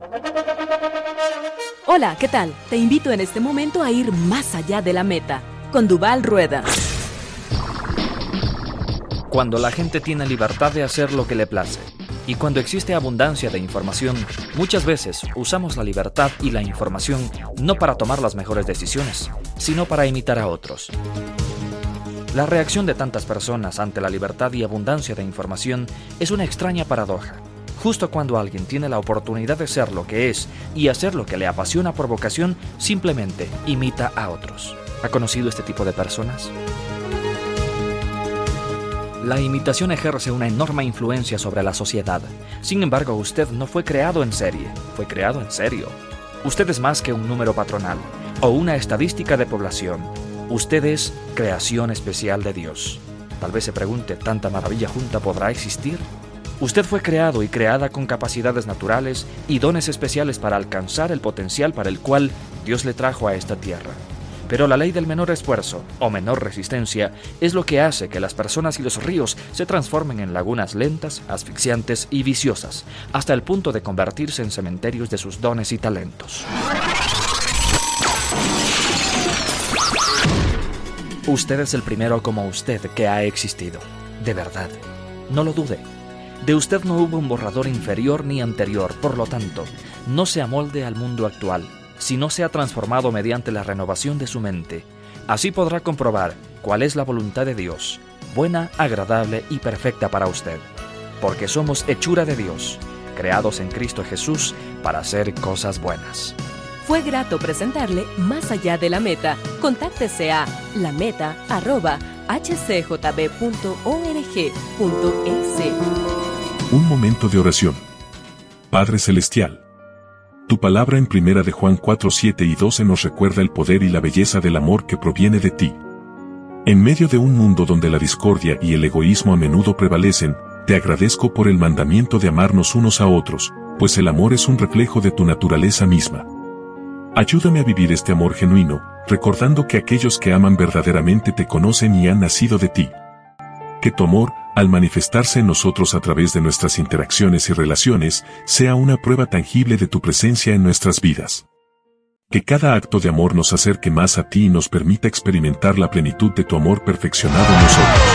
Hola, ¿qué tal? Te invito en este momento a ir más allá de la meta, con Duval Rueda. Cuando la gente tiene libertad de hacer lo que le place, y cuando existe abundancia de información, muchas veces usamos la libertad y la información no para tomar las mejores decisiones, sino para imitar a otros. La reacción de tantas personas ante la libertad y abundancia de información es una extraña paradoja. Justo cuando alguien tiene la oportunidad de ser lo que es y hacer lo que le apasiona por vocación, simplemente imita a otros. ¿Ha conocido este tipo de personas? La imitación ejerce una enorme influencia sobre la sociedad. Sin embargo, usted no fue creado en serie, fue creado en serio. Usted es más que un número patronal o una estadística de población. Usted es creación especial de Dios. Tal vez se pregunte, ¿tanta maravilla junta podrá existir? Usted fue creado y creada con capacidades naturales y dones especiales para alcanzar el potencial para el cual Dios le trajo a esta tierra. Pero la ley del menor esfuerzo o menor resistencia es lo que hace que las personas y los ríos se transformen en lagunas lentas, asfixiantes y viciosas, hasta el punto de convertirse en cementerios de sus dones y talentos. Usted es el primero como usted que ha existido. De verdad. No lo dude. De usted no hubo un borrador inferior ni anterior, por lo tanto, no se amolde al mundo actual, sino sea transformado mediante la renovación de su mente. Así podrá comprobar cuál es la voluntad de Dios, buena, agradable y perfecta para usted. Porque somos hechura de Dios, creados en Cristo Jesús para hacer cosas buenas. Fue grato presentarle Más allá de la meta. Contáctese a lameta@hcjb.org.es. Un momento de oración. Padre Celestial, tu palabra en 1 de Juan 4, 7 y 12 nos recuerda el poder y la belleza del amor que proviene de ti. En medio de un mundo donde la discordia y el egoísmo a menudo prevalecen, te agradezco por el mandamiento de amarnos unos a otros, pues el amor es un reflejo de tu naturaleza misma. Ayúdame a vivir este amor genuino, recordando que aquellos que aman verdaderamente te conocen y han nacido de ti. Que tu amor, al manifestarse en nosotros a través de nuestras interacciones y relaciones, sea una prueba tangible de tu presencia en nuestras vidas. Que cada acto de amor nos acerque más a ti y nos permita experimentar la plenitud de tu amor perfeccionado en nosotros.